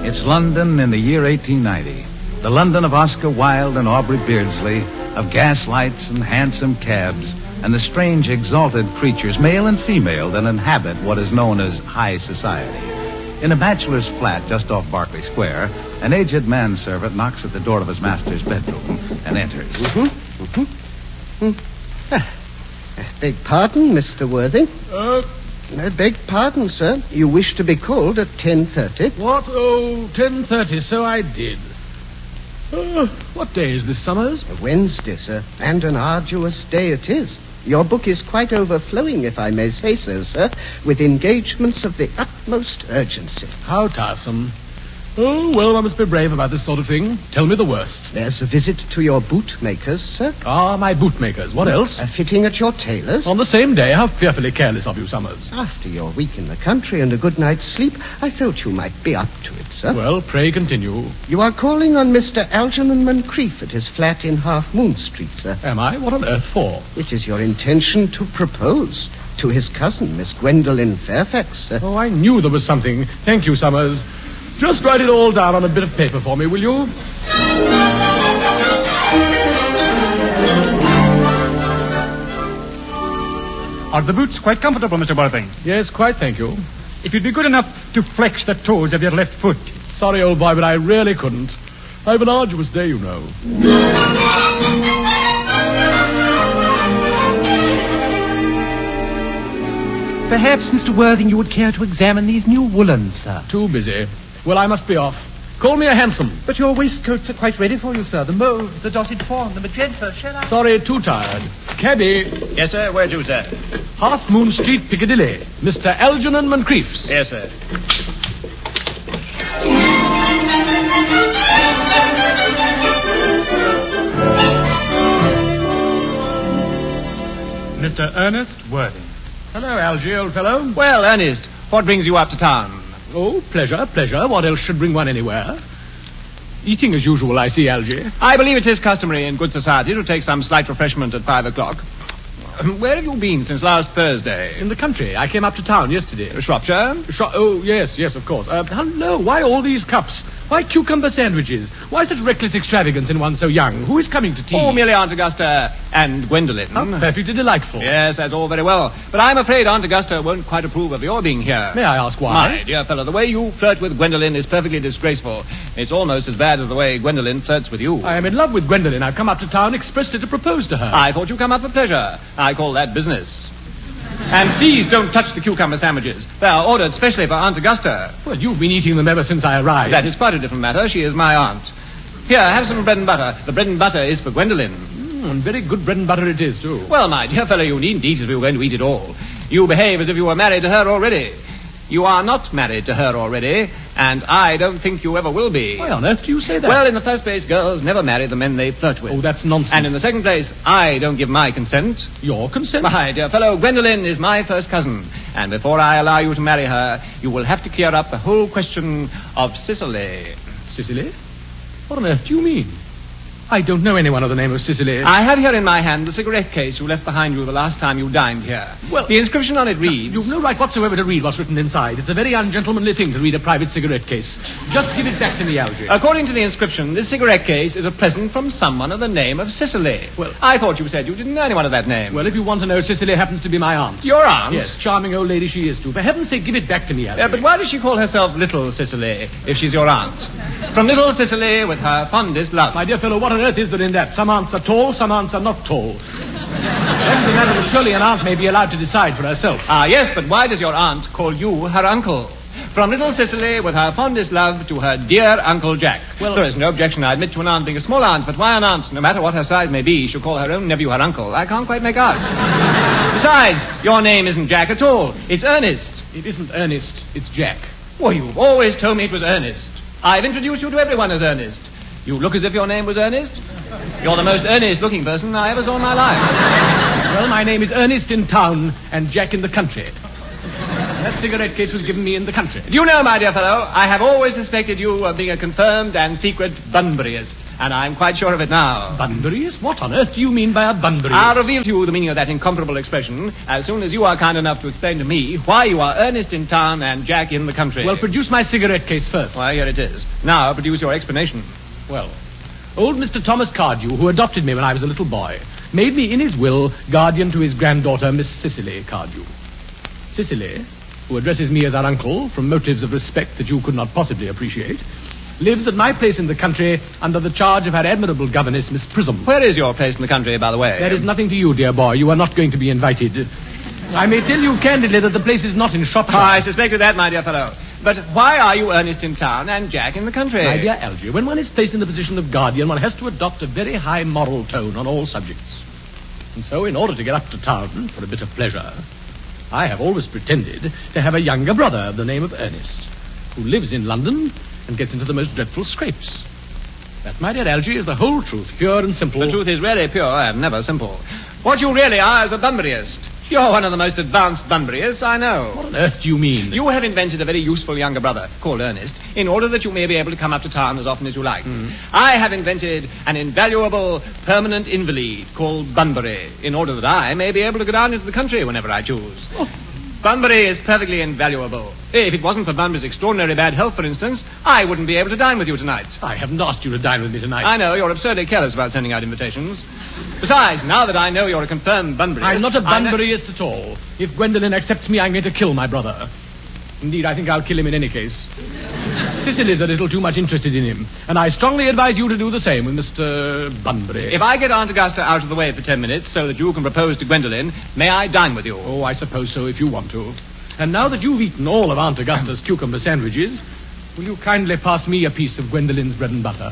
It's London in the year 1890. The London of Oscar Wilde and Aubrey Beardsley, of gaslights and hansom cabs, and the strange exalted creatures, male and female, that inhabit what is known as high society. In a bachelor's flat just off Berkeley Square, an aged manservant knocks at the door of his master's bedroom and enters. Beg pardon, Mr. Worthing. Beg pardon, sir. You wish to be called at 10:30? What? Oh, 10:30, so I did. What day is this, Summers? A Wednesday, sir, and an arduous day it is. Your book is quite overflowing, if I may say so, sir, with engagements of the utmost urgency. How tiresome. Oh, well, I must be brave about this sort of thing. Tell me the worst. There's a visit to your bootmakers, sir. Ah, my bootmakers. What else? A fitting at your tailor's. On the same day? How fearfully careless of you, Summers. After your week in the country and a good night's sleep, I felt you might be up to it, sir. Well, pray continue. You are calling on Mr. Algernon Moncrief at his flat in Half Moon Street, sir. Am I? What on earth for? It is your intention to propose to his cousin, Miss Gwendolen Fairfax, sir. Oh, I knew there was something. Thank you, Summers. Just write it all down on a bit of paper for me, will you? Are the boots quite comfortable, Mr. Worthing? Yes, quite, thank you. If you'd be good enough to flex the toes of your left foot. Sorry, old boy, but I really couldn't. I have an arduous day, you know. Perhaps, Mr. Worthing, you would care to examine these new woolens, sir. Too busy. Well, I must be off. Call me a hansom. But your waistcoats are quite ready for you, sir. The mauve, the dotted fawn, the magenta. Shall I? Sorry, too tired. Cabby. Yes, sir. Where to, sir? Half Moon Street, Piccadilly. Mr. Algernon Moncrief's. Yes, sir. Mr. Ernest Worthing. Hello, Algy, old fellow. Well, Ernest, what brings you up to town? Oh, pleasure, pleasure. What else should bring one anywhere? Eating as usual, I see, Algy. I believe it is customary in good society to take some slight refreshment at 5 o'clock. Where have you been since last Thursday? In the country. I came up to town yesterday. Shropshire? Oh, yes, of course. Hello, why all these cups? Why cucumber sandwiches? Why such reckless extravagance in one so young? Who is coming to tea? Oh, merely Aunt Augusta and Gwendolen. How perfectly delightful. Yes, that's all very well. But I'm afraid Aunt Augusta won't quite approve of your being here. May I ask why? My dear fellow, the way you flirt with Gwendolen is perfectly disgraceful. It's almost as bad as the way Gwendolen flirts with you. I am in love with Gwendolen. I've come up to town expressly to propose to her. I thought you come up for pleasure. I call that business. And please don't touch the cucumber sandwiches. They are ordered specially for Aunt Augusta. Well, you've been eating them ever since I arrived. That is quite a different matter. She is my aunt. Here, have some bread and butter. The bread and butter is for Gwendolen. And very good bread and butter it is, too. Well, my dear fellow, you needn't eat as if you were going to eat it all. You behave as if you were married to her already. You are not married to her already, and I don't think you ever will be. Why on earth do you say that? Well, in the first place, girls never marry the men they flirt with. Oh, that's nonsense. And in the second place, I don't give my consent. Your consent? My dear fellow, Gwendolen is my first cousin, and before I allow you to marry her, you will have to clear up the whole question of Cicely. Cicely? What on earth do you mean? I don't know anyone of the name of Cicely. I have here in my hand the cigarette case you left behind you the last time you dined here. Well, the inscription on it reads... You've no right whatsoever to read what's written inside. It's a very ungentlemanly thing to read a private cigarette case. Just give it back to me, Algy. According to the inscription, this cigarette case is a present from someone of the name of Cicely. Well, I thought you said you didn't know anyone of that name. Well, if you want to know, Cicely happens to be my aunt. Your aunt? Yes, charming old lady she is, too. For heaven's sake, give it back to me, Algy. But why does she call herself Little Cicely, if she's your aunt? From Little Cicely with her fondest love. My dear fellow, what on earth is there in that? Some aunts are tall, some aunts are not tall. That's a matter that surely an aunt may be allowed to decide for herself. Ah, yes, but why does your aunt call you her uncle? From Little Cicely with her fondest love to her dear Uncle Jack. Well, there is no objection, I admit, to an aunt being a small aunt, but why an aunt, no matter what her size may be, should call her own nephew her uncle? I can't quite make out. Besides, your name isn't Jack at all. It's Ernest. It isn't Ernest, it's Jack. Well, you've always told me it was Ernest. I've introduced you to everyone as Ernest. You look as if your name was Ernest. You're the most earnest-looking person I ever saw in my life. Well, my name is Ernest in town and Jack in the country. That cigarette case was given me in the country. Do you know, my dear fellow, I have always suspected you of being a confirmed and secret Bunburyist. and I'm quite sure of it now. Bunburyist? What on earth do you mean by a Bunburyist? I'll reveal to you the meaning of that incomparable expression as soon as you are kind enough to explain to me why you are Ernest in town and Jack in the country. Well, produce my cigarette case first. Why, here it is. Now, produce your explanation. Well, old Mr. Thomas Cardew, who adopted me when I was a little boy, made me in his will guardian to his granddaughter, Miss Cicely Cardew. Cicely, who addresses me as our uncle from motives of respect that you could not possibly appreciate, lives at my place in the country under the charge of her admirable governess, Miss Prism. Where is your place in the country, by the way? That is nothing to you, dear boy. You are not going to be invited. I may tell you candidly that the place is not in Shropshire. I suspected that, my dear fellow. But why are you Ernest in town and Jack in the country? My dear Algy, when one is placed in the position of guardian, one has to adopt a very high moral tone on all subjects. And so, in order to get up to town for a bit of pleasure, I have always pretended to have a younger brother of the name of Ernest, who lives in London and gets into the most dreadful scrapes. That, my dear Algy, is the whole truth, pure and simple. The truth is really pure and never simple. What you really are is a Bunburyist. You're one of the most advanced Bunburyists I know. What on earth do you mean? You have invented a very useful younger brother, called Ernest, in order that you may be able to come up to town as often as you like. I have invented an invaluable permanent invalid called Bunbury, in order that I may be able to go down into the country whenever I choose. Bunbury is perfectly invaluable. If it wasn't for Bunbury's extraordinary bad health, for instance, I wouldn't be able to dine with you tonight. I haven't asked you to dine with me tonight. I know, you're absurdly careless about sending out invitations. Besides, now that I know you're a confirmed Bunburyist... I'm not a Bunburyist at all. If Gwendolen accepts me, I'm going to kill my brother. Indeed, I think I'll kill him in any case. Cicely's a little too much interested in him, and I strongly advise you to do the same with Mr. Bunbury. If I get Aunt Augusta out of the way for 10 minutes so that you can propose to Gwendolen, may I dine with you? Oh, I suppose so, if you want to. And now that you've eaten all of Aunt Augusta's cucumber sandwiches, will you kindly pass me a piece of Gwendolen's bread and butter?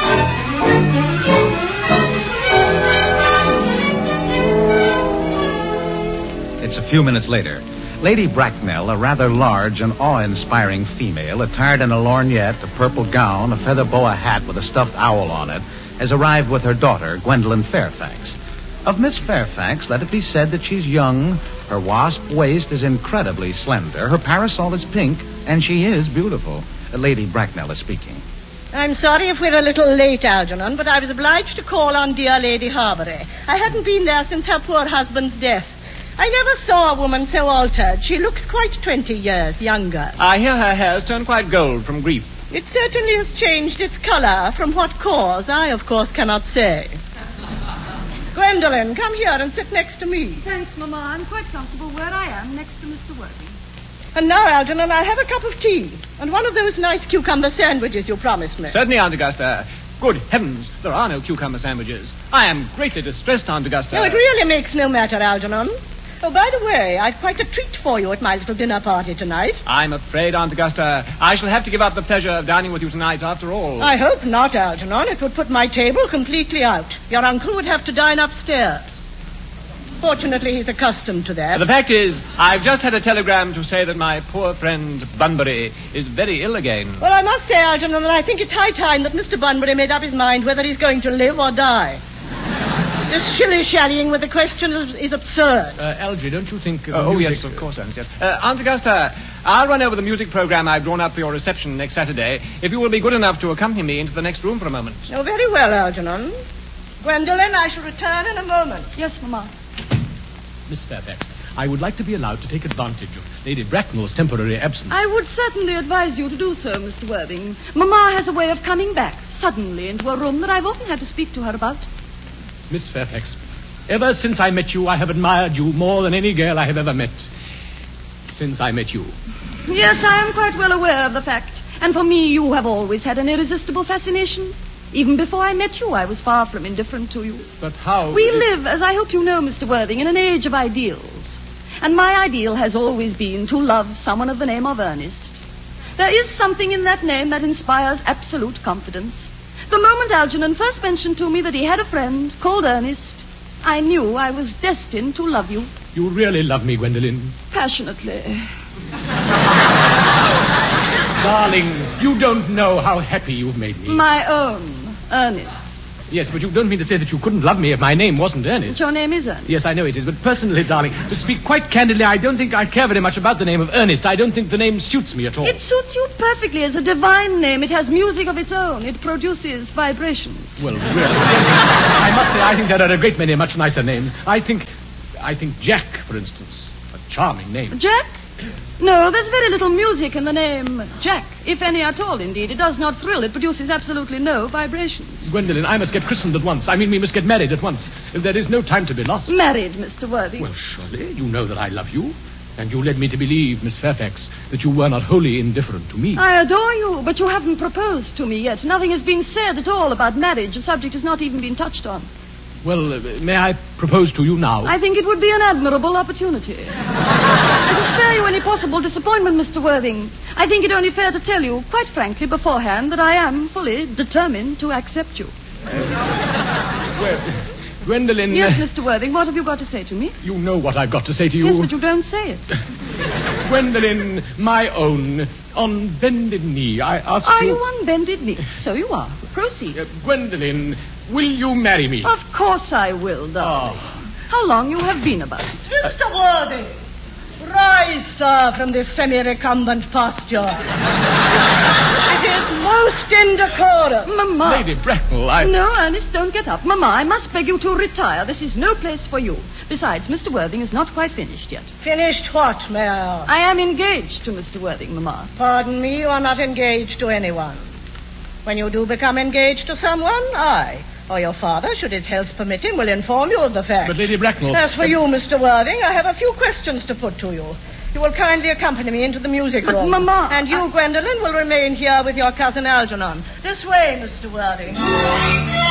It's a few minutes later. Lady Bracknell, a rather large and awe-inspiring female, attired in a lorgnette, a purple gown, a feather boa hat with a stuffed owl on it, has arrived with her daughter, Gwendolen Fairfax. Of Miss Fairfax, let it be said that she's young, her wasp waist is incredibly slender, her parasol is pink, and she is beautiful. Lady Bracknell is speaking. I'm sorry if we're a little late, Algernon, but I was obliged to call on dear Lady Harbury. I hadn't been there since her poor husband's death. I never saw a woman so altered. She looks quite 20 years younger. I hear her hair's turned quite gold from grief. It certainly has changed its colour. From what cause, I, of course, cannot say. Gwendolen, come here and sit next to me. Thanks, Mamma. I'm quite comfortable where I am, next to Mr. Worthing. And now, Algernon, I'll have a cup of tea and one of those nice cucumber sandwiches you promised me. Certainly, Aunt Augusta. Good heavens, there are no cucumber sandwiches. I am greatly distressed, Aunt Augusta. No, it really makes no matter, Algernon. Oh, by the way, I've quite a treat for you at my little dinner party tonight. I'm afraid, Aunt Augusta, I shall have to give up the pleasure of dining with you tonight after all. I hope not, Algernon. It would put my table completely out. Your uncle would have to dine upstairs. Fortunately, he's accustomed to that. The fact is, I've just had a telegram to say that my poor friend Bunbury is very ill again. Well, I must say, Algernon, that I think it's high time that Mr. Bunbury made up his mind whether he's going to live or die. This shilly-shallying with the question is absurd. Algy, don't you think... yes, of course, Ernest, yes. Aunt Augusta, I'll run over the music program I've drawn up for your reception next Saturday, if you will be good enough to accompany me into the next room for a moment. Oh, very well, Algernon. Gwendolen, I shall return in a moment. Yes, Mamma. Miss Fairfax, I would like to be allowed to take advantage of Lady Bracknell's temporary absence. I would certainly advise you to do so, Mr. Worthing. Mamma has a way of coming back suddenly into a room that I've often had to speak to her about. Miss Fairfax, ever since I met you, I have admired you more than any girl I have ever met. Since I met you. Yes, I am quite well aware of the fact. And for me, you have always had an irresistible fascination. Even before I met you, I was far from indifferent to you. But how... We live, as I hope you know, Mr. Worthing, in an age of ideals. And my ideal has always been to love someone of the name of Ernest. There is something in that name that inspires absolute confidence. The moment Algernon first mentioned to me that he had a friend called Ernest, I knew I was destined to love you. You really love me, Gwendolen? Passionately. Darling, you don't know how happy you've made me. My own Ernest. Yes, but you don't mean to say that you couldn't love me if my name wasn't Ernest. Your name is Ernest. Yes, I know it is, but personally, darling, to speak quite candidly, I don't think I care very much about the name of Ernest. I don't think the name suits me at all. It suits you perfectly as a divine name. It has music of its own. It produces vibrations. Well, really, I must say, I think there are a great many much nicer names. I think Jack, for instance, a charming name. Jack? No, there's very little music in the name Jack. If any at all, indeed. It does not thrill. It produces absolutely no vibrations. Gwendolen, I must get christened at once. I mean, we must get married at once. There is no time to be lost. Married, Mr. Worthing. Well, surely, you know that I love you. And you led me to believe, Miss Fairfax, that you were not wholly indifferent to me. I adore you, but you haven't proposed to me yet. Nothing has been said at all about marriage. The subject has not even been touched on. Well, may I propose to you now? I think it would be an admirable opportunity. To spare you any possible disappointment, Mr. Worthing, I think it only fair to tell you, quite frankly, beforehand, that I am fully determined to accept you. Well, Gwendolen... Yes, Mr. Worthing, what have you got to say to me? You know what I've got to say to you. Yes, but you don't say it. Gwendolen, my own, on bended knee, I ask you... Are you on bended knee? So you are. Proceed. Gwendolen, will you marry me? Of course I will, darling. Oh. How long you have been about it? Mr. Worthing, rise, sir, from this semi-recumbent posture. It is most indecorous. Mamma. Lady Bracknell, No, Ernest, don't get up. Mamma, I must beg you to retire. This is no place for you. Besides, Mr. Worthing is not quite finished yet. Finished what, may I ask? I am engaged to Mr. Worthing, Mamma. Pardon me, you are not engaged to anyone. When you do become engaged to someone, I, or your father, should his health permitting, will inform you of the fact. But Lady Bracknell... As for you, Mr. Worthing, I have a few questions to put to you. You will kindly accompany me into the music But, room. Mamma... And you, Gwendolen, will remain here with your cousin Algernon. This way, Mr. Worthing.